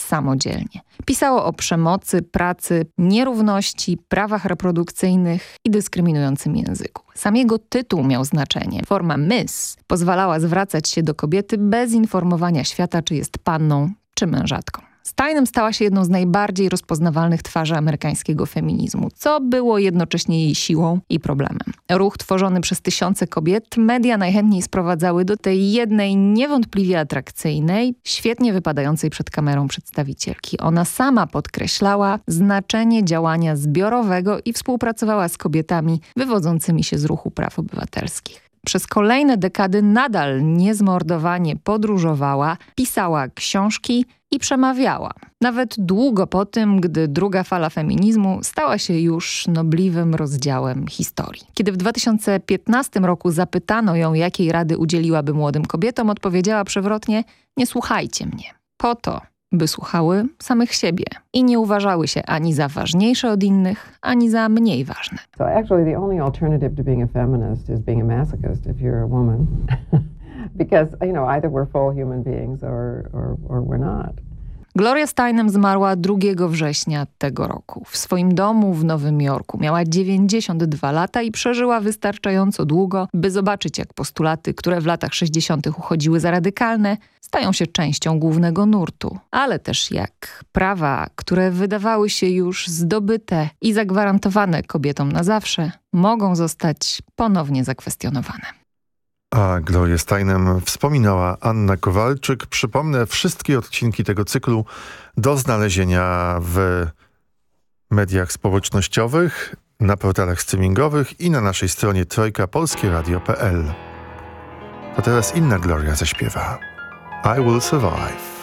samodzielnie. Pisało o przemocy, pracy, nierówności, prawach reprodukcyjnych i dyskryminującym języku. Sam jego tytuł miał znaczenie. Forma Miss pozwalała zwracać się do kobiety bez informowania świata, czy jest panną, czy mężatką. Steinem stała się jedną z najbardziej rozpoznawalnych twarzy amerykańskiego feminizmu, co było jednocześnie jej siłą i problemem. Ruch tworzony przez tysiące kobiet media najchętniej sprowadzały do tej jednej niewątpliwie atrakcyjnej, świetnie wypadającej przed kamerą przedstawicielki. Ona sama podkreślała znaczenie działania zbiorowego i współpracowała z kobietami wywodzącymi się z ruchu praw obywatelskich. Przez kolejne dekady nadal niezmordowanie podróżowała, pisała książki i przemawiała. Nawet długo po tym, gdy druga fala feminizmu stała się już nobliwym rozdziałem historii. Kiedy w 2015 roku zapytano ją, jakiej rady udzieliłaby młodym kobietom, odpowiedziała przewrotnie: nie słuchajcie mnie. Po to, by słuchały samych siebie i nie uważały się ani za ważniejsze od innych, ani za mniej ważne. So actually the only alternative to being a feminist is being a masochist if you're a woman. Because, either we're full human beings or we're not. Gloria Steinem zmarła 2 września tego roku w swoim domu w Nowym Jorku. Miała 92 lata i przeżyła wystarczająco długo, by zobaczyć, jak postulaty, które w latach 60. uchodziły za radykalne, stają się częścią głównego nurtu. Ale też jak prawa, które wydawały się już zdobyte i zagwarantowane kobietom na zawsze, mogą zostać ponownie zakwestionowane. A Glorię Steinem wspominała Anna Kowalczyk. Przypomnę, wszystkie odcinki tego cyklu do znalezienia w mediach społecznościowych, na portalach streamingowych i na naszej stronie trojkapolskieradio.pl. A teraz inna Gloria zaśpiewa I Will Survive.